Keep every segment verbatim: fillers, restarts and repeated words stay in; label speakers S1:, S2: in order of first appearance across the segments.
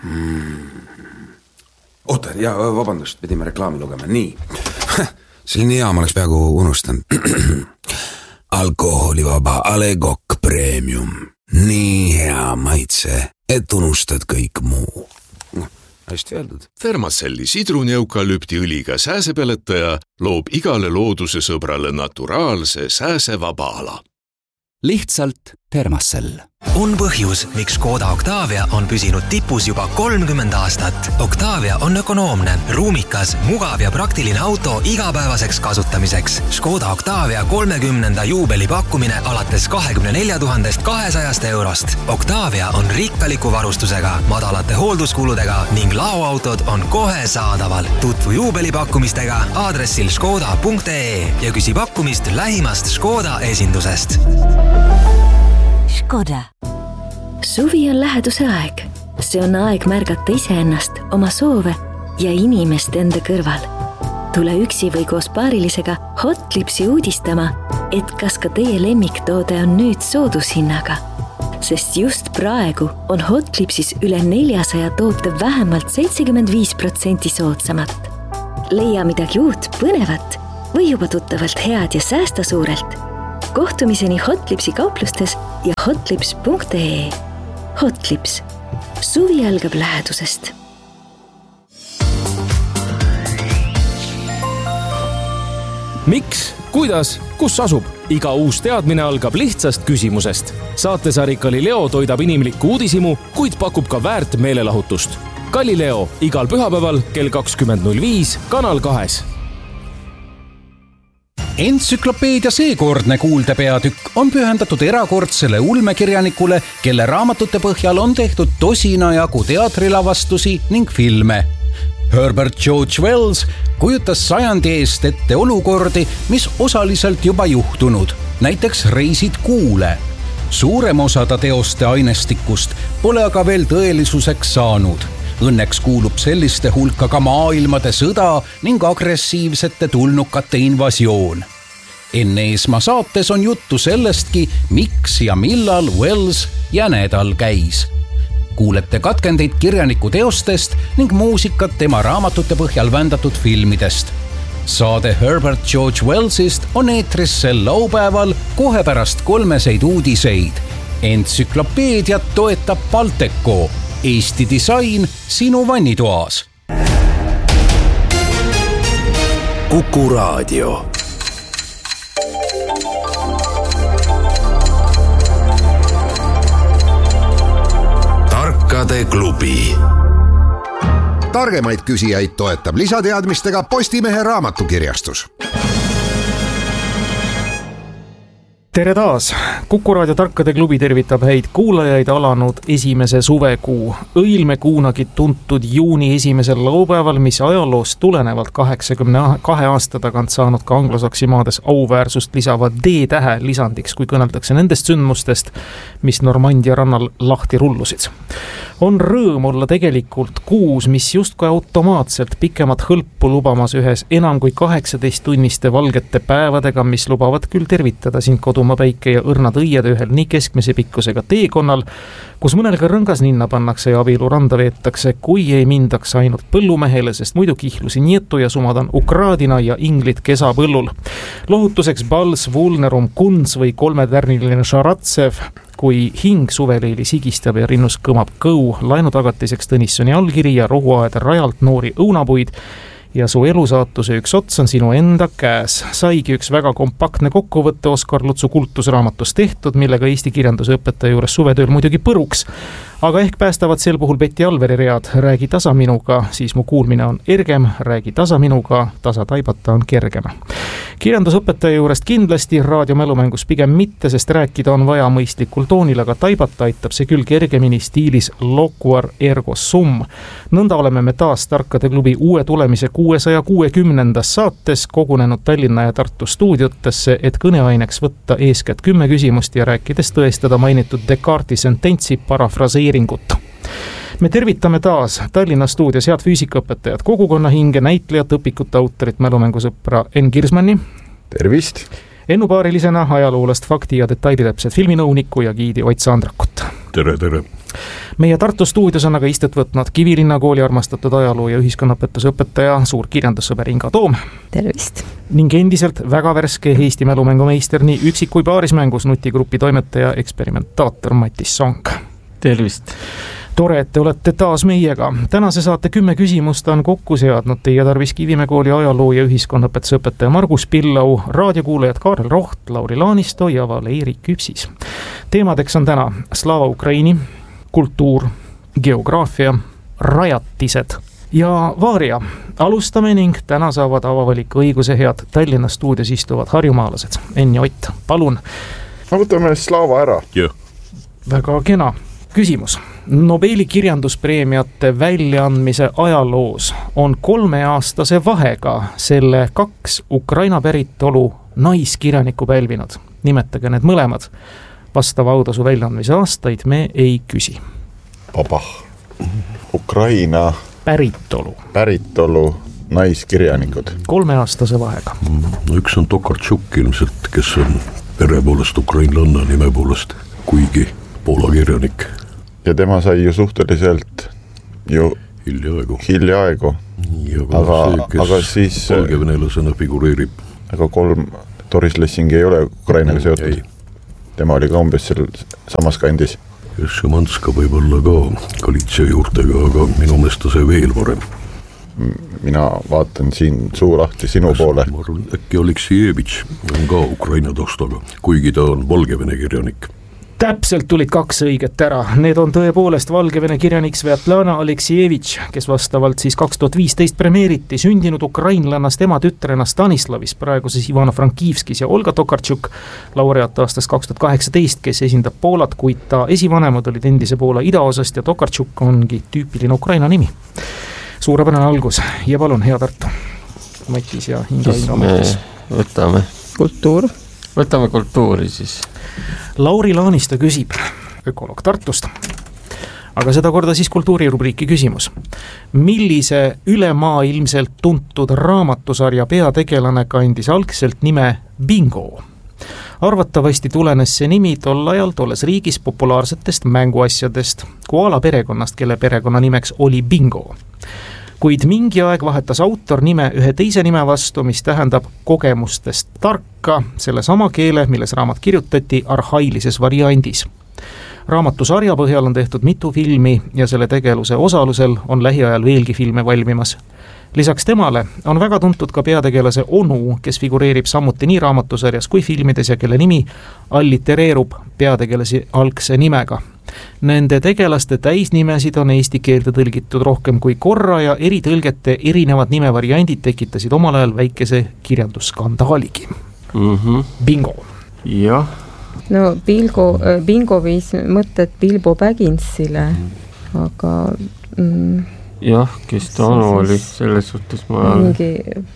S1: mm. Oota, ja vabandust, pidime reklaami lugema. Nii, selline hea, ma oleks peaaegu unustanud. Alkoholivaba Alegok Premium. Nii hea maitse, et unustad kõik muu. No, hästi öeldud.
S2: Thermacelli sidruneukalüpti õliga sääsepeletaja loob igale looduse sõbrale naturaalse sääsevaba ala.
S3: Lihtsalt Thermacell.
S4: On põhjus, miks Škoda Octavia on püsinud tipus juba kolmkümmend aastat. Octavia on ökonoomne, ruumikas, mugav ja praktiline auto igapäevaseks kasutamiseks. Škoda Octavia kolmekümnenda juubeli pakkumine alates kahekümne nelja tuhandest kahesajast eurost. Octavia on rikkaliku varustusega, madalate hoolduskuludega ning laoautod on kohe saadaval. Tutvu juubelipakkumistega aadressil škoda punkt ee ja küsi pakkumist lähimast Škoda esindusest.
S5: Škoda. Suvi on läheduse aeg. See on aeg märgata iseennast, oma soove ja inimest enda kõrval. Tule üksi või koos paarilisega Hotlipsi uudistama, et kas ka teie lemmiktoode on nüüd soodushinnaga. Sest just praegu on Hotlipsis üle neljasaja toote vähemalt seitsekümmend viis protsenti soodsamat. Leia midagi uut, põnevat või juba tuttavalt head ja säästa suurelt. Kohtumiseni Hotlipsi kauplustes ja hotlips punkt ee. Hotlips. Suvi algab lähedusest.
S6: Miks? Kuidas? Kus asub? Iga uus teadmine algab lihtsast küsimusest. Saatesari Galileo toidab inimlikku uudisimu, kuid pakub ka väärt meelelahutust. Galileo igal pühapäeval kell kakskümmend null viis Kanal kahes.
S7: Entsüklopeedia seekordne kuuldepeatükk on pühendatud erakordsele ulmekirjanikule, kelle raamatute põhjal on tehtud tosina jagu teatrilavastusi ning filme. Herbert George Wells kujutas sajandi eest ette olukordi, mis osaliselt juba juhtunud, näiteks reisid kuule. Suurem osa ta teoste ainestikust pole aga veel tõelisuseks saanud. Õnneks kuulub selliste hulka ka maailmade sõda ning agressiivsete tulnukate invasioon. Enne Eesma saates on juttu sellestki, miks ja millal Wells jänedal käis. Kuulete katkendeid kirjaniku teostest ning muusikat tema raamatute põhjal vändatud filmidest. Saade Herbert George Wellsist on eetris sel laupäeval kohe pärast kolmeseid uudiseid. Entsüklopeediat toetab Balteco. Eesti disain sinu vannitoas.
S8: Kuku Raadio. Tarkade klubi. Targemaid küsijaid toetab lisateadmistega Postimehe raamatukirjastus.
S9: Tere taas! Kuku Raadio Tarkade klubi tervitab häid kuulajaid alanud esimese suvekuu. Õilmekuunagi tuntud juuni esimesel laupäeval, mis ajaloost tulenevalt kaheksakümne kahe aasta tagant saanud ka anglosaksi maades auväärsust lisava D-tähe lisandiks, kui kõneldakse nendest sündmustest, mis Normandia rannal lahti rullusid. On rõõm olla tegelikult kuus, mis justkui automaatselt pikemat hõlpu lubamas ühes enam kui kaheksateist tunniste valgete päevadega, mis lubavad küll tervitada sind kodumaa päike ja õrnad õied ühel nii keskmise pikkusega teekonnal, kus mõnel ka rõngas ninna pannakse ja abielu randa veetakse, kui ei mindaks ainult põllumehele, sest muidu kihlusi nietu ja sumadan Ukraadina ja inglit kesapõllul. Lohutuseks Bals, Vulnerum, Kunz või kolmetärniline Šaratsev, kui hing suveleili sigistab ja rinnus kõmab kõu, laenutagatiseks Tõnissoni allkiri ja rohuaeda rajalt noori õunapuid ja su elusaatuse üks ots on sinu enda käes. Saigi üks väga kompaktne kokkuvõtte Oskar Lutsu kultusraamatust tehtud, millega Eesti kirjanduse õpetaja juures suvetööl muidugi põruks. Aga ehk päästavad sel puhul Betty Alveri read Räägi tasa minuga, siis mu kuulmine on ergem, räägi tasa minuga, tasa taibata on kergem. Kirjandusõpetaja juurest kindlasti, raadiomälumängus pigem mitte, sest rääkida on vaja mõistlikul toonil, aga taibata aitab see küll kergemini stiilis loquar ergo sum. Nõnda oleme me taas Tarkade klubi uue tulemise kuuesaja kuuekümnendas saates kogunenud Tallinna ja Tartu stuudiotesse, et kõneaineks võtta eeskätt kümme küsimust ja rääkides tõestada mainitud Descartesi sententsi parafraseeringut. Me tervitame taas Tallinna stuudios head füüsikaõpetajad, kogukonna hinge, näitlejat, õpikute autorit, mälumängusõpra Enn Kirsmanni.
S10: Tervist!
S9: Ennupaarilisena ajaloolast fakti ja detailitäpsed filminõuniku ja giidi Ott Sandrakut.
S10: Tere, tere!
S9: Meie Tartu stuudios on aga istet võtnud Kivilinna kooli armastatud ajaloo ja ühiskonnaõpetuse õpetaja, suur kirjandussõber Inga Toom.
S10: Tervist!
S9: Ning endiselt väga värske Eesti mälumängumeister nii üksik- kui paarismängus nutigrupi toimetaja, eksperimentaator Matis Sonk.
S11: Tervist!
S9: Tore, et te olete taas meiega. Tänase saate kümme küsimust on kokku seadnud teie tarvis Kivimäe kooli ajaloo ja ühiskonnaõpetuse õpetaja Margus Pillau, raadiokuulajad Kaarel Roht, Lauri Laanisto ja Valeri Küpsis. Teemadeks on täna Slava Ukraini, kultuur, geograafia, rajatised ja vaaria. Alustame ning täna saavad avavaliku õiguse head Tallinna stuudios istuvad harjumaalased. Enn ja Ott, palun.
S12: Ma võtame Slava ära.
S11: Jah.
S9: Väga kena. Küsimus. Nobeli kirjanduspreemiate väljaandmise ajaloos on kolmeaastase vahega selle kaks Ukraina päritolu naiskirjaniku pälvinud. Nimetage need mõlemad. Vastava autasu väljaandmise aastaid me ei küsi.
S12: Pabah. Ukraina
S9: päritolu.
S12: Päritolu naiskirjanikud.
S9: Kolmeaastase vahega.
S13: Üks on Tokarczuk ilmselt, kes on pere poolest ukrainlanna, nime poolest, kuigi Poola kirjanik.
S12: Ja tema sai ju suhteliselt ju
S13: hiljaaegu.
S12: hiljaaegu.
S13: Aga, see,
S12: aga siis
S13: valgevenelasena figureerib.
S12: Aga kolm Doris Lessing ei ole Ukrainaga seotud. Ei. Tema oli ka umbes seal samas kandis.
S13: Šemanska võib olla ka Galitsia juurtega, aga minu meelest see veel varem.
S12: Mina vaatan siin suu lahti sinu Kas, poole.
S13: Ma arvan, äkki Aleksijevitš on ka Ukraina taustaga, kuigi ta on Valgevene kirjanik.
S9: Täpselt tulid kaks õiget ära. Need on tõepoolest Valgevene kirjanik Svetlana Aleksijevitš, kes vastavalt siis kaks tuhat viisteist premeeriti sündinud ukrainlannast ema tütrena Stanislavis, praeguses Ivano-Frankivskis, ja Olga Tokarczuk, laureaat aastast kaks tuhat kaheksateist, kes esindab Poolat, kuid ta esivanemad olid endise Poola idaosast ja Tokarczuk ongi tüüpiline Ukraina nimi. Suurepärane algus ja palun, hea Tartu. Matis ja Inga Inga Matis.
S11: Võtame
S10: kultuur.
S11: Võtame kultuuri siis.
S9: Lauri Laanisto küsib, ökoloog Tartust, aga seda korda siis kultuurirubriiki küsimus. Millise ülemaailmselt tuntud raamatusarja peategelane kandis algselt nime Bingo? Arvatavasti tulenes see nimi tol ajal tolles riigis populaarsetest mänguasjadest, koala perekonnast, kelle perekonna nimeks oli Bingo. Kuid mingi aeg vahetas autor nime ühe teise nime vastu, mis tähendab kogemustest tarka, selle sama keele, milles raamat kirjutati, arhailises variandis. Raamatusarja põhjal on tehtud mitu filmi ja selle tegeluse osalusel on lähiajal veelgi filme valmimas. Lisaks temale on väga tuntud ka peategelase onu, kes figureerib samuti nii raamatusarjas kui filmides ja kelle nimi allitereerub peategelasi algse nimega. Nende tegelaste täisnimesid on eesti keelde tõlgitud rohkem kui korra ja eri tõlgete erinevad nimevariandid tekitasid omal ajal väikese kirjandusskandaaligi.
S11: Mm-hmm.
S9: Bingo.
S11: Jah.
S10: No Bilgo, Bingo viis mõtted Bilbo Bagginsile, aga... Mm,
S11: jah, kes ta onu oli, selles suhtes ma...
S10: Mingi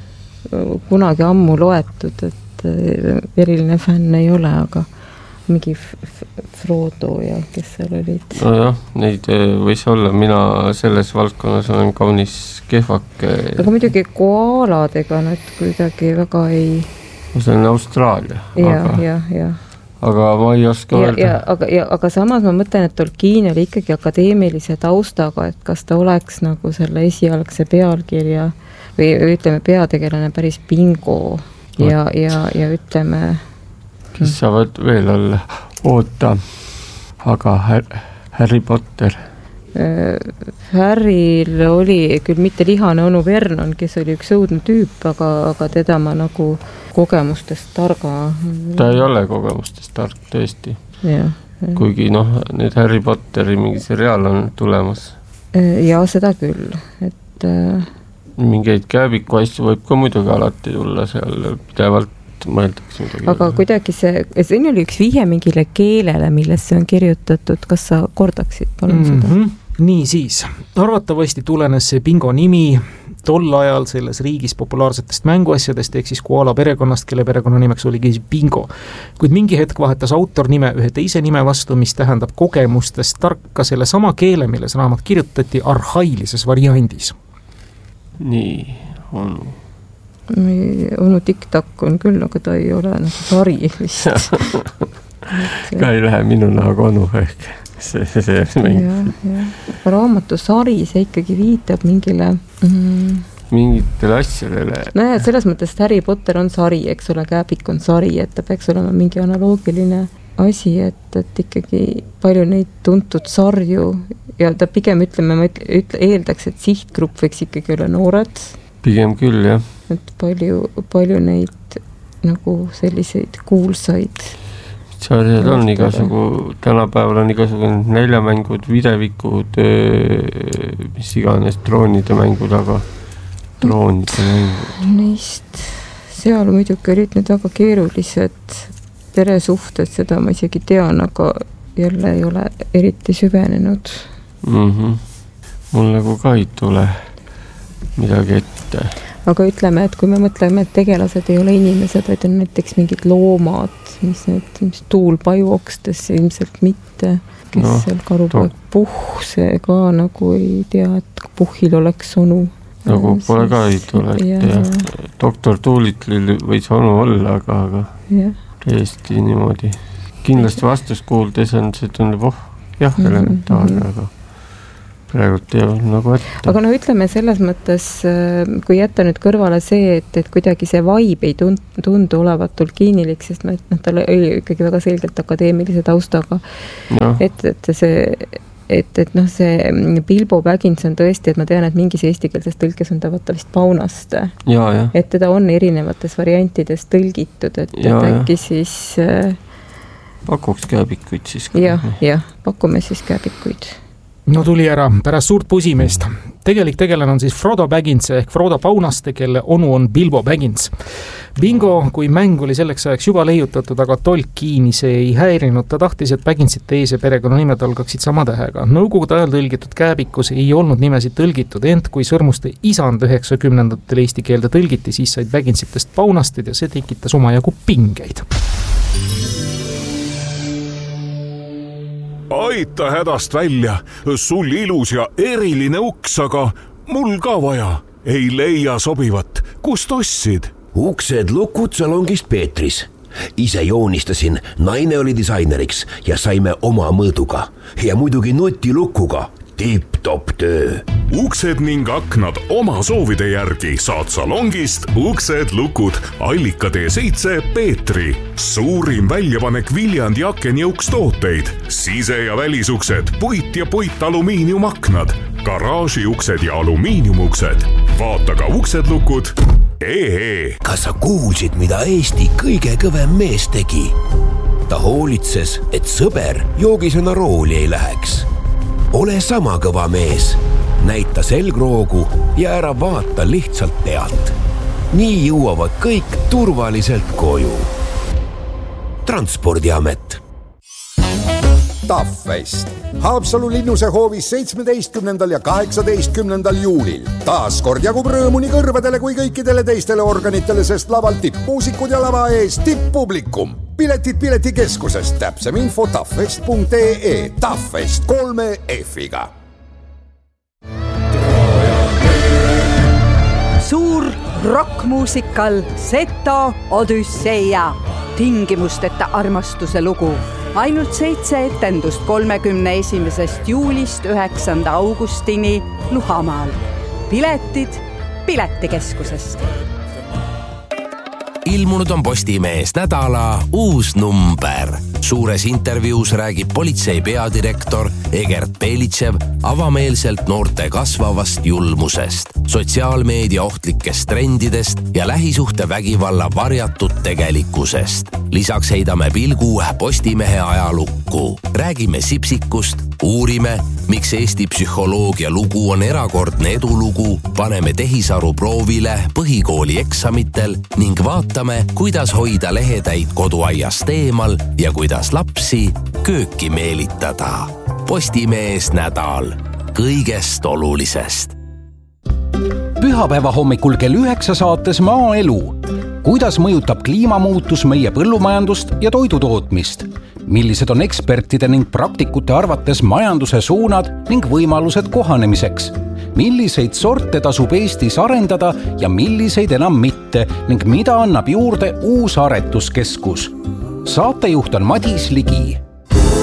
S10: kunagi ammu loetud, et eriline fänn ei ole, aga mingi Frodo ja kes seal olid.
S11: No jah, neid võis olla, mina selles valdkonnas olen kaunis kehvake.
S10: Aga muidugi koaladega nad kuidagi väga ei...
S11: See on Austraalia.
S10: Ja,
S11: aga...
S10: ja, ja.
S11: Aga ma ei oska
S10: ja,
S11: öelda.
S10: Ja, aga, ja, aga samas ma mõtlen, et Tolkien oli ikkagi akadeemilise taustaga, et kas ta oleks nagu selle esialgse pealkirja või ütleme peategelane päris Bingo ja, ja, ja ütleme...
S11: Kes saavad veel olla? Oota, aga Harry Potter.
S10: Harryl oli küll mitte lihane onu Vernon, kes oli üks õudne tüüp, aga, aga teda ma nagu kogemustest targa...
S11: Ta ei ole kogemustest tark, tõesti.
S10: Ja,
S11: kuigi noh, nüüd Harry Potteri mingi seriaal on tulemas.
S10: Ja seda küll, et...
S11: Mingeid käebiku asju võib ka muidugi alati tulla seal pidevalt mõeldakse midagi.
S10: Aga kuidagi see, see oli üks vihje mingile keelele, milles see on kirjutatud, kas sa kordaksid palun mm-hmm. seda?
S9: Nii siis, arvatavasti tulenes see Bingo nimi tol ajal selles riigis populaarsetest mänguasjadest, ehk siis koala perekonnast, kelle perekonna nimeks oligi Bingo. Kuid mingi hetk vahetas autor nime ühe teise nime vastu, mis tähendab kogemustest tarka selle sama keele, milles raamat kirjutati arhailises variandis.
S11: Nii, onu.
S10: Onu TikTok on küll, aga ta ei ole nagu tari vist.
S11: Ka ei lähe minu nagu onu ehk. see, see, see
S10: mäng. Raamatusari, see ikkagi viitab mingile mm,
S11: mingitele asjadele.
S10: No ja selles mõttes, et Harry Potter on sari, eks ole, Kääbik on sari, et ta peaks olema mingi analoogiline asi, et, et ikkagi palju neid tuntud sarju ja ta pigem ütleme, ma ütle, ütle, eeldaks, et sihtgrupp võiks ikkagi olla noored.
S11: Pigem küll, jah.
S10: Et palju, palju neid nagu selliseid kuulsaid
S11: sarjad on igasugu, tänapäeval on igasugu näljamängud, videvikud, mis iganes droonide mängud, aga droonide mängud.
S10: Neist seal muidugi olid need väga keerulised peresuhted, seda ma isegi tean, aga jälle ei ole eriti süvenenud.
S11: Mm-hmm. Mul nagu ka ei tule midagi ette.
S10: Aga ütleme, et kui me mõtleme, et tegelased ei ole inimesed, vaid on näiteks mingid loomad, mis need mis tuul pajuokstes ilmselt mitte, kes no, seal karupoeg to... puh, see ka nagu ei tea, et puhil oleks onu.
S11: Nagu siis, pole ka ei tule, et ja, ja. doktor Doolitlil võis onu olla, aga, aga ja. Täiesti niimoodi. Kindlasti vastus kuuldes on see tundub, oh, jah, mm-hmm. elementaarne, aga praegult ei ole nagu ette.
S10: Aga no ütleme selles mõttes, kui jätta nüüd kõrvale see, et, et kuidagi see vibe ei tundu olevat Tolkienilik, sest no, tal oli ikkagi väga selgelt akadeemilise taustaga. Ja. Et, et see, et, et noh, see Bilbo Baggins on tõesti, et ma tean, et mingis eestikeelses tõlkes on ta vaata vist Paunast.
S11: Ja, ja.
S10: Et teda on erinevates variantides tõlgitud, et, ja, et äkki ja. Siis...
S11: Pakuks Kääbikuid siis.
S10: Jah, jah, pakume siis Kääbikuid.
S9: No tuli ära pärast suurt pusimeest. Tegelik tegelane on siis Frodo Baggins ehk Frodo Paunaste, kelle onu on Bilbo Baggins. Bingo, kui mäng oli selleks ajaks juba leiutatud, aga Tolkieni see ei häirinud. Ta tahtis, et Bagginsite ees ja perekonna nimed algaksid sama tähega. Nõukogude ajal tõlgitud Kääbikus ei olnud nimesid tõlgitud, ent kui Sõrmuste isand üheksakümnendatel eesti keelde tõlgiti, siis said Bagginsitest Paunastid ja see tekitas omajagu pingeid.
S14: Aita hädast välja, sul ilus ja eriline uks, aga mul ka vaja. Ei leia sobivat. Kust ossid?
S15: Uksed lukud salongist Peetris. Ise joonistasin, naine oli disaineriks ja saime oma mõõduga. Ja muidugi nutilukuga. Tipp-top töö.
S14: Uksed ning aknad oma soovide järgi saad salongist Uksed lukud Allika tee seitse Peetri. Suurim väljapanek Viljandi aken ja ukstooteid. Sise- ja välisuksed, puit ja puit alumiiniumaknad, garaažiuksed ja alumiiniumuksed. Vaata ka Uksed lukud. Ehe.
S15: Kas sa kuulsid, mida Eesti kõige kõvem mees tegi? Ta hoolitses, et sõber joogisena rooli ei läheks. Ole sama kõva mees, näita selgroogu ja ära vaata lihtsalt pealt. Nii jõuavad kõik turvaliselt koju. Transpordiamet.
S8: Taffest. Haapsalu linnuse hoovis seitsmeteistkümnendal ja kaheksateistkümnendal juulil. Taas kord jagub rõõmu nii kõrvadele kui kõikidele teistele organitele, sest laval tippmuusikud ja lava ees tipppublikum. Piletid piletikeskusest, täpsem info taffest punkt ee, Taffest kolme F-iga.
S16: Suur rockmuusikal Seto Odüsseia. Tingimusteta armastuse lugu. Ainult seitse etendust kolmekümne esimesest juulist üheksanda augustini Luhamaal. Piletid piletikeskusest.
S15: Ilmunud on Postimees nädala uus number. Suures intervjuus räägib politsei peadirektor Egert Belitšev avameelselt noorte kasvavast julmusest, sotsiaalmeedia ohtlikest trendidest ja lähisuhte vägivalla varjatud tegelikkusest. Lisaks heidame pilgu Postimehe ajalukku. Räägime sipsikust, uurime, miks Eesti psühholoogia lugu on erakordne edulugu, paneme tehisaru proovile põhikooli eksamitel ning vaatame, kuidas hoida lehetäid koduaiast eemal ja kuidas lapsi kööki meelitada. Postimees nädal kõigest olulisest.
S7: Pühapäeva hommikul kell üheksa saates Maaelu. Kuidas mõjutab kliimamuutus meie põllumajandust ja toidutootmist? Millised on ekspertide ning praktikute arvates majanduse suunad ning võimalused kohanemiseks? Milliseid sorte tasub Eestis arendada ja milliseid enam mitte ning mida annab juurde uus aretuskeskus? Saatejuht on Madis Ligi.